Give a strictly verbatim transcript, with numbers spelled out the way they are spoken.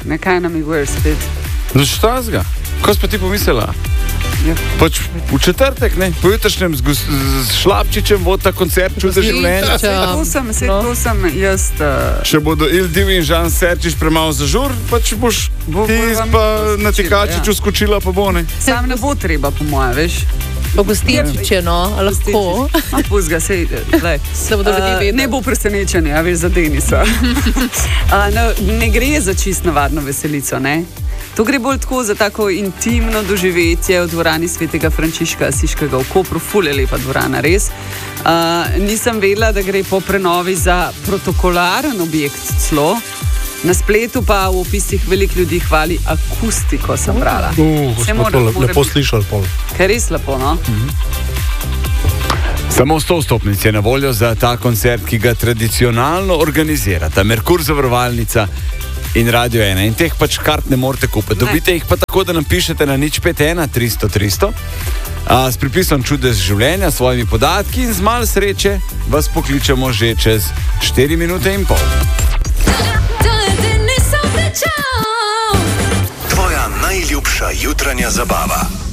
nekaj namiguješ spet. No štazga, ko si pa ti pomislila? Ja. Pač v četrtek, ne, pojutrišnjem z, gos- z Šlapčičem bo ta koncert Čude življenja. To sem, sej, No. to sem jaz. Uh, Če bodo Il Div in Žan Serčič premalo za žur, pač boš Bo- ti bo vam pa na skočila, tekačiču ja. skočila pa bo, ne. sam ne bo treba, po moje, veš. Pogostinčiče, no, a lahko. Ma puzga, sej, lej. Se bodo ljudje Uh, vedeli. ne bo presenečenje, a veš, za Denisa. uh, no, ne gre za čist navadno veselico, ne? To gre bolj tako za tako intimno doživetje v dvorani svetega Frančiška Asiškega v Kopru, ful je lepa dvorana, res. Uh, nisem vedela, da gre po prenovi za protokolaren objekt celo. Na spletu pa v opisih veliko ljudi hvali akustiko, sem brala. Uh, Se smo mora- to le- mora lepo biti. slišali pol. Kar je res lepo, no? Samo sto vstopnic je na voljo za ta koncert, ki ga tradicionalno organizirata Merkur zavarovalnica in Radio ena. In teh pač kart ne morete kupiti. Dobite jih pa tako, da nam pišete na nič pet ena tristo tristo a, s pripisom Čudež življenja, s svojimi podatki in z malo sreče vas pokličemo že čez štiri minute in pol. Tvoja najljubša jutranja zabava.